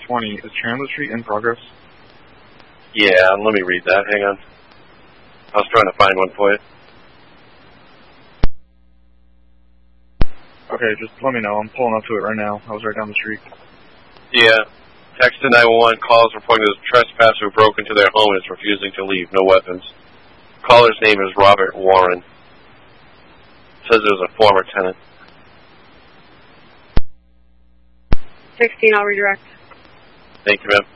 20. Is Chandler Street in progress? Yeah, let me read that. Hang on. I was trying to find one for you. Okay, just let me know. I'm pulling up to it right now. I was right down the street. Yeah. Text to 911. Calls reporting that a trespasser who broke into their home and is refusing to leave. No weapons. Caller's name is Robert Warren. Says it was a former tenant. 16, I'll redirect. Thank you, ma'am.